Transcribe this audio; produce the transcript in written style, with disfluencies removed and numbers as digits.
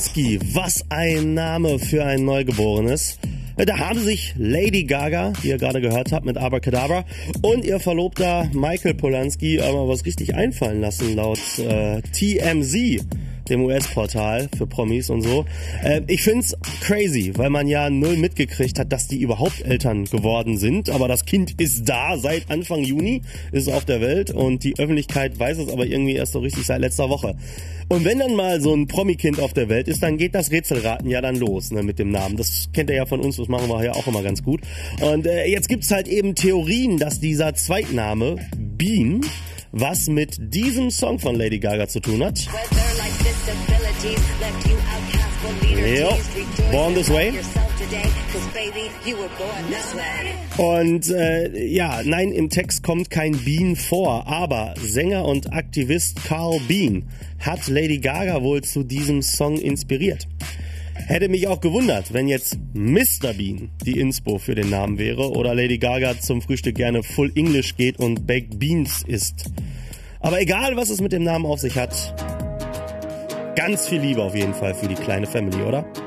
Was ein Name für ein Neugeborenes. Da haben sich Lady Gaga, die ihr gerade gehört habt, mit Abracadabra und ihr Verlobter Michael Polanski aber was richtig einfallen lassen, laut TMZ, dem US-Portal für Promis und so. Ich find's crazy, weil man ja null mitgekriegt hat, dass die überhaupt Eltern geworden sind. Aber das Kind ist da seit Anfang Juni, ist auf der Welt und die Öffentlichkeit weiß es aber irgendwie erst so richtig seit letzter Woche. Und wenn dann mal so ein Promi-Kind auf der Welt ist, dann geht das Rätselraten ja dann los, ne, mit dem Namen. Das kennt ihr ja von uns, das machen wir ja auch immer ganz gut. Und jetzt gibt's halt eben Theorien, dass dieser Zweitname Bean was mit diesem Song von Lady Gaga zu tun hat. Jo, Born This Way. Und ja, nein, im Text kommt kein Bean vor, aber Sänger und Aktivist Carl Bean hat Lady Gaga wohl zu diesem Song inspiriert. Hätte mich auch gewundert, wenn jetzt Mr. Bean die Inspo für den Namen wäre oder Lady Gaga zum Frühstück gerne Full English geht und Baked Beans isst. Aber egal, was es mit dem Namen auf sich hat, ganz viel Liebe auf jeden Fall für die kleine Family, oder?